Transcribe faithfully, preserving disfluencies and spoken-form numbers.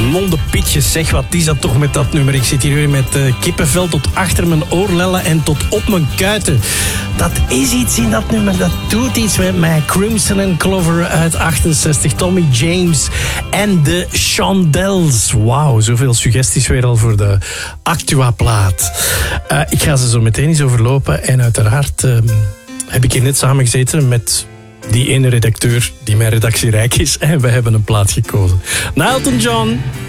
blonde pitjes, zeg, wat is dat toch met dat nummer? Ik zit hier weer met uh, kippenvel tot achter mijn oorlellen en tot op mijn kuiten. Dat is iets in dat nummer, dat doet iets met mij. Crimson and Clover uit achtenzestig, Tommy James en de Shondells. Wauw, zoveel suggesties weer al voor de Actua-plaat. Uh, ik ga ze zo meteen eens overlopen en uiteraard uh, heb ik hier net samengezeten met die ene redacteur die mijn redactie rijk is en we hebben een plaat gekozen. Na Elton John.